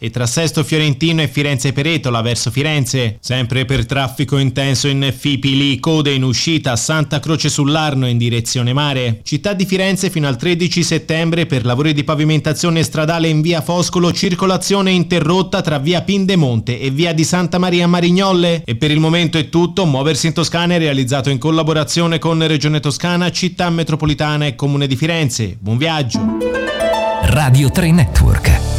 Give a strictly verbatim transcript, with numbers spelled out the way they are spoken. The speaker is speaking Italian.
e tra Sesto Fiorentino e Firenze Peretola verso Firenze. Sempre per traffico intenso in Fipili, code in uscita a Santa Croce sull'Arno in direzione mare. Città di Firenze fino al tredici settembre per lavori di pavimentazione stradale in via Foscolo, circolazione interrotta tra via Pindemonte e via di Santa Maria Marignolle. E per il momento è tutto. Muoversi in Toscana è realizzato in collaborazione con Regione Toscana, Città Metropolitana e Comune di Firenze. Buon viaggio. Radio tre Network.